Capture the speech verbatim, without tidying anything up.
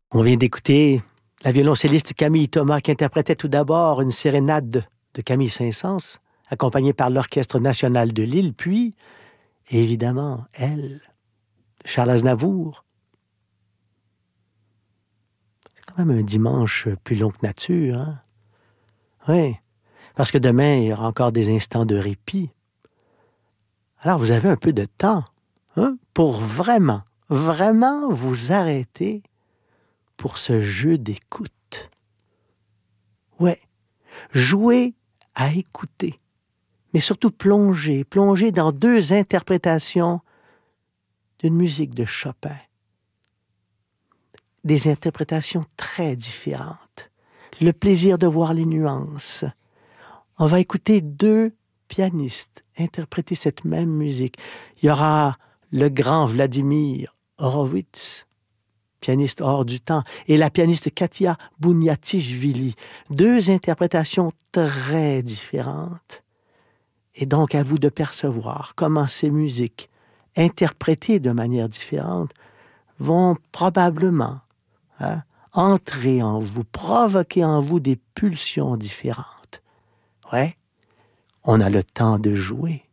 On vient d'écouter la violoncelliste Camille Thomas qui interprétait tout d'abord une sérénade de Camille Saint-Saëns, accompagnée par l'Orchestre national de Lille, puis, évidemment, elle, Charles Aznavour. C'est quand même un dimanche plus long que nature, hein? Oui, parce que demain, il y aura encore des instants de répit. Alors, vous avez un peu de temps, hein, pour vraiment, vraiment vous arrêter pour ce jeu d'écoute. Ouais, jouer à écouter, mais surtout plonger, plonger dans deux interprétations d'une musique de Chopin. Des interprétations très différentes. Le plaisir de voir les nuances. On va écouter deux pianistes interpréter cette même musique. Il y aura le grand Vladimir Horowitz, pianiste hors du temps, et la pianiste Katia Bouniatichvili. Deux interprétations très différentes. Et donc, à vous de percevoir comment ces musiques, interprétées de manière différente, vont probablement hein, entrer en vous, provoquer en vous des pulsions différentes. Ouais, on a le temps de jouer.